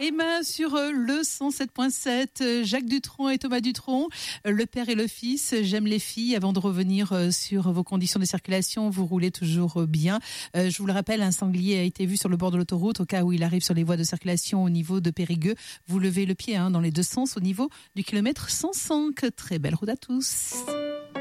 Emma sur le 107.7, Jacques Dutronc et Thomas Dutronc, le père et le fils, j'aime les filles. Avant de revenir sur vos conditions de circulation, vous roulez toujours bien. Je vous le rappelle, un sanglier a été vu sur le bord de l'autoroute. Au cas où il arrive sur les voies de circulation au niveau de Périgueux, vous levez le pied dans les deux sens au niveau du kilomètre 105. Très belle route à tous.